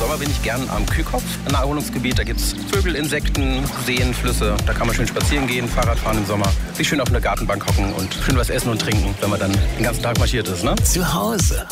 Sommer bin ich gern am Kühlkopf, ein Naherholungsgebiet. Da gibt es Vögel, Insekten, Seen, Flüsse. Da kann man schön spazieren gehen, Fahrrad fahren im Sommer. Sich schön auf eine Gartenbank hocken und schön was essen und trinken, wenn man dann den ganzen Tag marschiert ist, ne? Zu Hause